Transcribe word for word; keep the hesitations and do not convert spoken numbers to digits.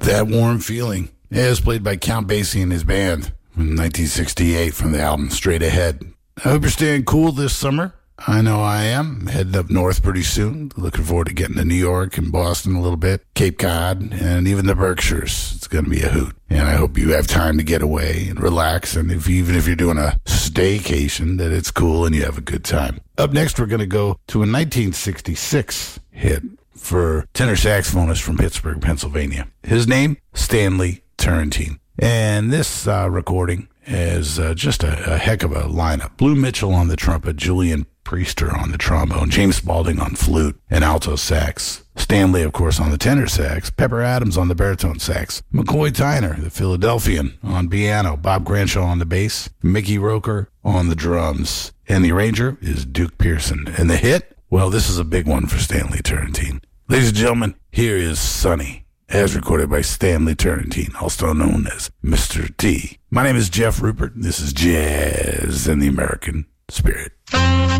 That Warm Feeling is played by Count Basie and his band in nineteen sixty-eight from the album Straight Ahead. I hope you're staying cool this summer. I know I am. Heading up north pretty soon. Looking forward to getting to New York and Boston a little bit, Cape Cod, and even the Berkshires. It's going to be a hoot. And I hope you have time to get away and relax. And if even if you're doing a staycation, that it's cool and you have a good time. Up next, we're going to go to a nineteen sixty-six hit for tenor saxophonist from Pittsburgh, Pennsylvania. His name, Stanley Turrentine. And this uh, recording is uh, just a, a heck of a lineup. Blue Mitchell on the trumpet, Julian Priester on the trombone, James Spaulding on flute and alto sax, Stanley, of course, on the tenor sax, Pepper Adams on the baritone sax, McCoy Tyner, the Philadelphian, on piano, Bob Granshaw on the bass, Mickey Roker on the drums, and the arranger is Duke Pearson. And the hit? Well, this is a big one for Stanley Turrentine. Ladies and gentlemen, here is Sunny, as recorded by Stanley Turrentine, also known as Mister T. My name is Jeff Rupert. This is Jazz and the American Spirit.